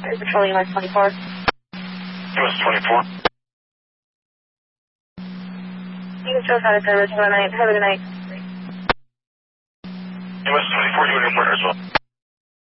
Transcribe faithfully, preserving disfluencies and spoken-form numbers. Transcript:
Patrol U S twenty-four. U S twenty-four. You can show us how to service. Have a good night. Have a good night. U S twenty-four, you and your partner as well.